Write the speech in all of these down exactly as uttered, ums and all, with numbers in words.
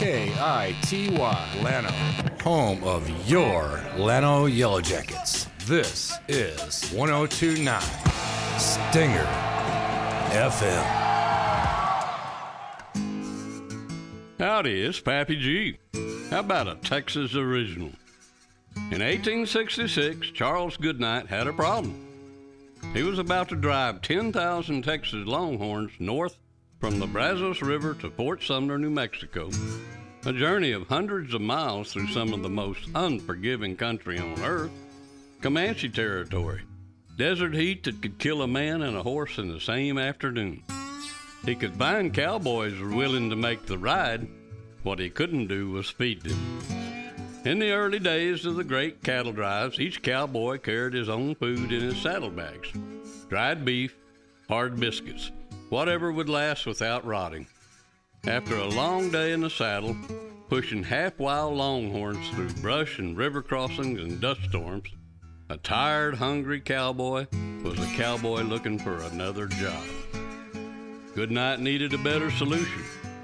K I T Y, Llano, home of your Llano Yellow Jackets. This is one oh two point nine Stinger F M. Howdy, it's Pappy G. How about a Texas original? In eighteen sixty-six, Charles Goodnight had a problem. He was about to drive ten thousand Texas Longhorns north from the Brazos River to Fort Sumner, New Mexico, a journey of hundreds of miles through some of the most unforgiving country on earth, Comanche territory, desert heat that could kill a man and a horse in the same afternoon. He could find cowboys willing to make the ride. What he couldn't do was feed them. In the early days of the great cattle drives, each cowboy carried his own food in his saddlebags. Dried beef, hard biscuits, whatever would last without rotting. After a long day in the saddle, pushing half-wild longhorns through brush and river crossings and dust storms, a tired, hungry cowboy was a cowboy looking for another job. Goodnight needed a better solution.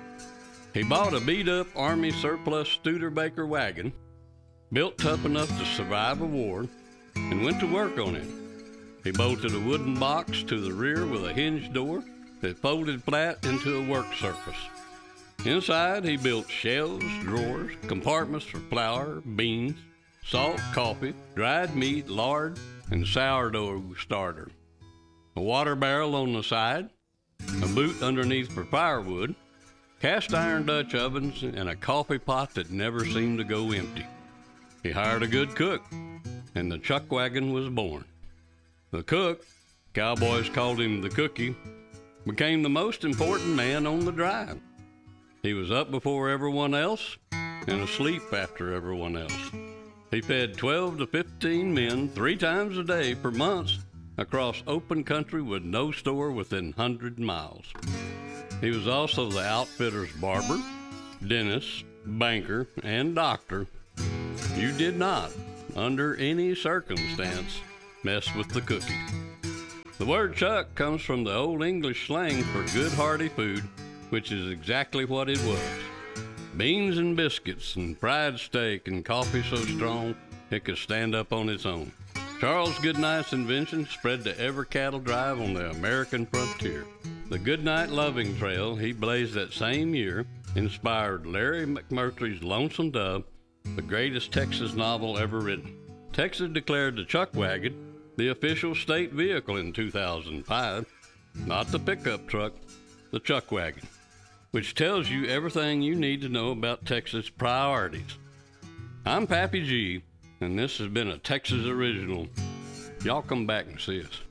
He bought a beat-up Army surplus Studebaker wagon, built tough enough to survive a war, and went to work on it. He bolted a wooden box to the rear with a hinged door that folded flat into a work surface. Inside, he built shelves, drawers, compartments for flour, beans, salt, coffee, dried meat, lard, and sourdough starter. A water barrel on the side, a boot underneath for firewood, cast iron Dutch ovens, and a coffee pot that never seemed to go empty. He hired a good cook, and the chuck wagon was born. The cook, cowboys called him the cookie, became the most important man on the drive. He was up before everyone else and asleep after everyone else. He fed twelve to fifteen men three times a day for months across open country with no store within one hundred miles. He was also the outfitter's barber, dentist, banker, and doctor. You did not, under any circumstance, mess with the cookie. The word chuck comes from the Old English slang for good hearty food, which is exactly what it was. Beans and biscuits and fried steak and coffee so strong it could stand up on its own. Charles Goodnight's invention spread to every cattle drive on the American frontier. The Goodnight Loving Trail he blazed that same year inspired Larry McMurtry's Lonesome Dove, the greatest Texas novel ever written. Texas declared the chuck wagon the official state vehicle in two thousand five, not the pickup truck, the chuck wagon, which tells you everything you need to know about Texas priorities. I'm Pappy G, and this has been a Texas original. Y'all come back and see us.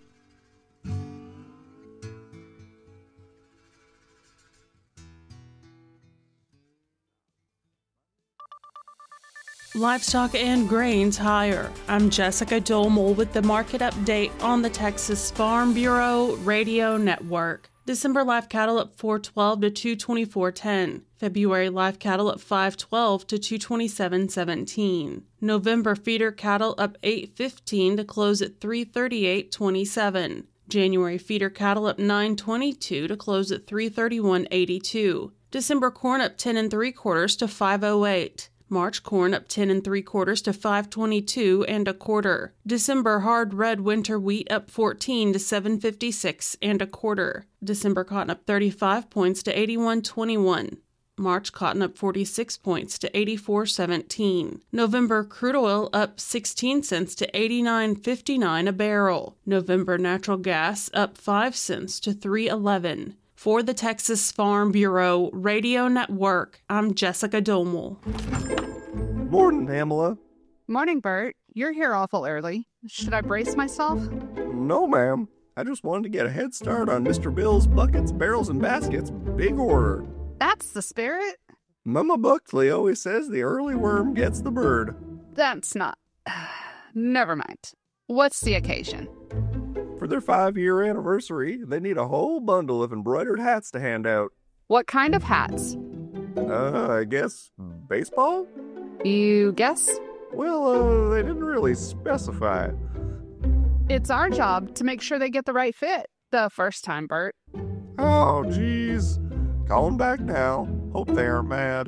Livestock and grains higher. I'm Jessica Dolmel with the market update on the Texas Farm Bureau Radio Network. December live cattle up four twelve to two twenty-four ten. February live cattle up five twelve to two twenty-seven seventeen. November feeder cattle up eight fifteen to close at three thirty-eight twenty-seven. January feeder cattle up nine twenty-two to close at three thirty-one eighty-two. December corn up ten and three quarters to five oh eight. March corn up ten and three quarters to five twenty-two and a quarter. December hard red winter wheat up fourteen to seven fifty-six and a quarter. December cotton up thirty-five points to eighty-one twenty-one. March cotton up forty-six points to eighty-four seventeen. November crude oil up sixteen cents to eighty-nine fifty-nine a barrel. November natural gas up five cents to three eleven. For the Texas Farm Bureau Radio Network, I'm Jessica Dolmel. Morning, Pamela. Morning, Bert. You're here awful early. Should I brace myself? No, ma'am. I just wanted to get a head start on Mister Bill's buckets, barrels, and baskets. Big order. That's the spirit. Mama Buckley always says the early worm gets the bird. That's not... Never mind. What's the occasion? For their five-year anniversary, they need a whole bundle of embroidered hats to hand out. What kind of hats? Uh, I guess baseball? You guess? Well, uh, they didn't really specify. It's our job to make sure they get the right fit the first time, Bert. Oh, geez. Calling back now. Hope they aren't mad.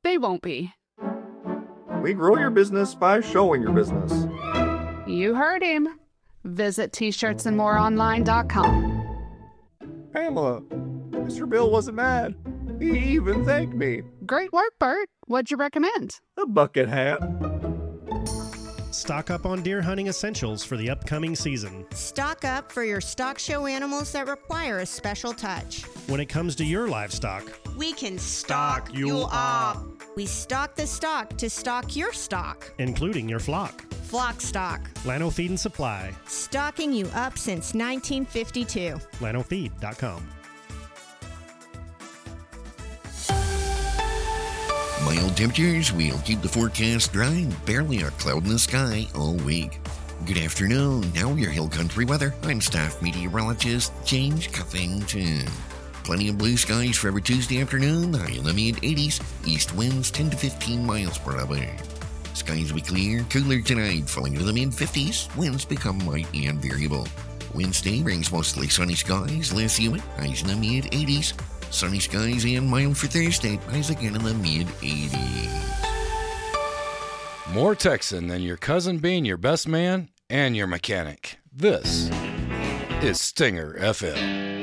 They won't be. We grow your business by showing your business. You heard him. Visit t shirts and more online dot com. Pamela, Mister Bill wasn't mad. He even thanked me. Great work, Bert. What'd you recommend? A bucket hat. Stock up on deer hunting essentials for the upcoming season. Stock up for your stock show animals that require a special touch. When it comes to your livestock, we can stock, stock you up. We stock the stock to stock your stock, including your flock. Flock Stock. Llano Feed and Supply. Stocking you up since nineteen fifty-two. llano feed dot com. Mild temperatures will keep the forecast dry and barely a cloud in the sky all week. Good afternoon. Now your hill country weather. I'm staff meteorologist James Cuffington. Plenty of blue skies for every Tuesday afternoon, high in the mid eighties. East winds ten to fifteen miles per hour. Skies will be clear, cooler tonight, falling into the mid fifties. Winds become light and variable. Wednesday brings mostly sunny skies, less humid, highs in the mid eighties. Sunny skies and mild for Thursday, highs again in the mid eighties. More Texan than your cousin being your best man and your mechanic. This is Stinger F M.